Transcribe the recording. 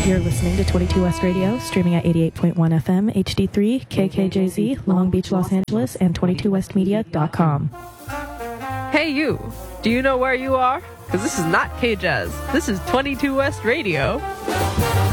You're listening to 22 West Radio, streaming at 88.1 FM, HD3, KKJZ, Long Beach, Los Angeles, and 22westmedia.com. Hey you, do you know where you are? Because this is not K-Jazz. This is 22 West Radio.